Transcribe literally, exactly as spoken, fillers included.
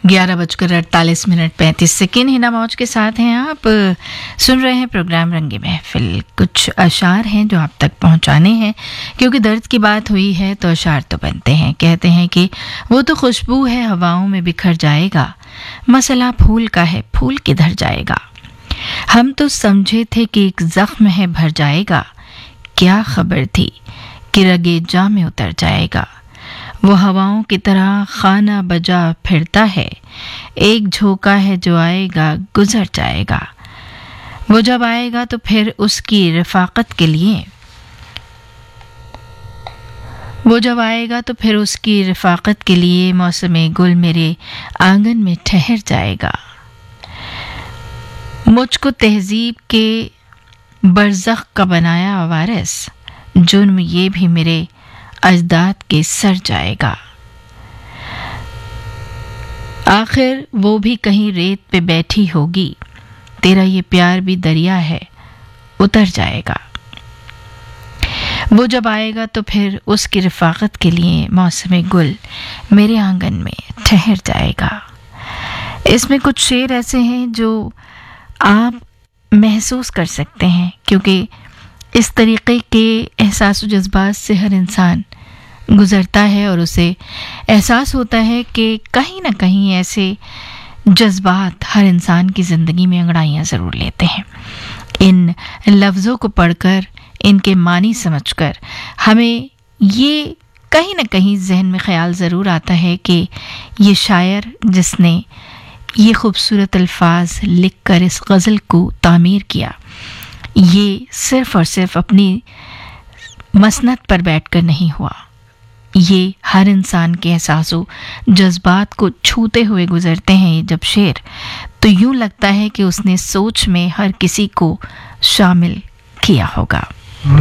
ग्यारह बजकर अड़तालीस मिनट पैंतीस सेकेंड हिना मौज के साथ हैं आप। सुन रहे हैं प्रोग्राम रंगे महफिल। कुछ अशार हैं जो आप तक पहुंचाने हैं, क्योंकि दर्द की बात हुई है तो अशार तो बनते हैं। कहते हैं कि वो तो खुशबू है हवाओं में बिखर जाएगा, मसला फूल का है फूल किधर जाएगा। हम तो समझे थे कि एक जख्म है भर जाएगा, क्या खबर थी कि रगे जा में उतर जाएगा। वो हवाओं की तरह खाना बजा फिरता है, एक झोंका है जो आएगा गुजर जाएगा। वो जब आएगा तो फिर उसकी रफाकत के लिए वो जब आएगा तो फिर उसकी रफाकत के लिए मौसमे गुल मेरे आंगन में ठहर जाएगा। मुझको तहजीब के बरज़ख का बनाया वारिस, जुर्म ये भी मेरे अजदाद के सर जाएगा। आखिर वो भी कहीं रेत पे बैठी होगी, तेरा ये प्यार भी दरिया है उतर जाएगा। वो जब आएगा तो फिर उसकी रफाकत के लिए मौसम गुल मेरे आंगन में ठहर जाएगा। इसमें कुछ शेर ऐसे हैं जो आप महसूस कर सकते हैं, क्योंकि इस तरीके के एहसास व जज्बात से हर इंसान गुज़रता है और उसे एहसास होता है कि कहीं ना कहीं ऐसे जज्बात हर इंसान की ज़िंदगी में अंगड़ाइयाँ ज़रूर लेते हैं। इन लफ्ज़ों को पढ़कर, इनके मानी समझकर हमें ये कहीं ना कहीं जहन में ख्याल ज़रूर आता है कि ये शायर जिसने ये खूबसूरत अल्फाज लिखकर इस गज़ल को तामीर किया, ये सिर्फ़ और सिर्फ अपनी मसनद पर बैठकर नहीं हुआ। ये हर इंसान के एहसासों जज्बात को छूते हुए गुजरते हैं ये जब शेर, तो यूं लगता है कि उसने सोच में हर किसी को शामिल किया होगा।